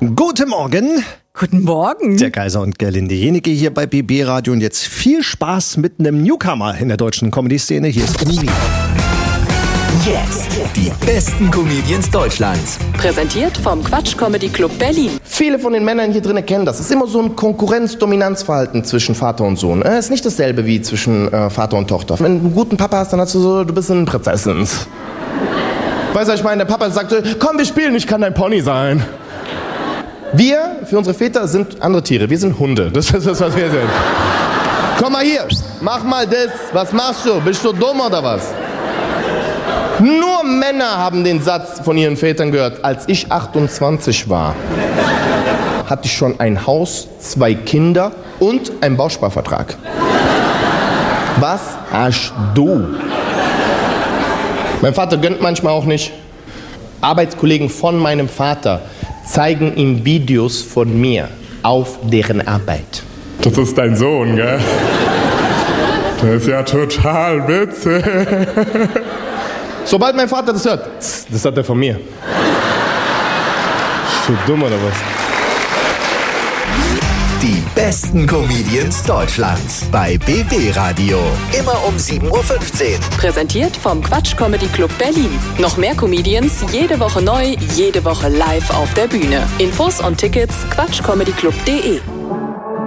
Guten Morgen. Guten Morgen. Der Kaiser und Gerlinde Jenike hier bei BB Radio und jetzt viel Spaß mit einem Newcomer in der deutschen Comedy-Szene. Hier ist Umi. Jetzt die besten Comedians Deutschlands. Präsentiert vom Quatsch Comedy Club Berlin. Viele von den Männern hier drinnen kennen das. Es ist immer so ein Konkurrenz-Dominanz-Verhalten zwischen Vater und Sohn. Es ist nicht dasselbe wie zwischen Vater und Tochter. Wenn du einen guten Papa hast, dann hast du so, du bist ein Prinzessin. Weißt du, was ich meine? Der Papa sagt, komm, wir spielen, ich kann dein Pony sein. Wir, für unsere Väter, sind andere Tiere. Wir sind Hunde. Das ist das, was wir sind. Komm mal hier, mach mal das. Was machst du? Bist du dumm oder was? Nur Männer haben den Satz von ihren Vätern gehört. Als ich 28 war, hatte ich schon ein Haus, 2 Kinder und einen Bausparvertrag. Was hast du? Mein Vater gönnt manchmal auch nicht. Arbeitskollegen von meinem Vater zeigen ihm Videos von mir auf deren Arbeit. Das ist dein Sohn, gell? Das ist ja total witzig. Sobald mein Vater das hört, das hat er von mir. Bist du dumm oder was? Die besten Comedians Deutschlands bei BB Radio. Immer um 7:15 Uhr. Präsentiert vom Quatsch Comedy Club Berlin. Noch mehr Comedians, jede Woche neu, jede Woche live auf der Bühne. Infos und Tickets quatschcomedyclub.de.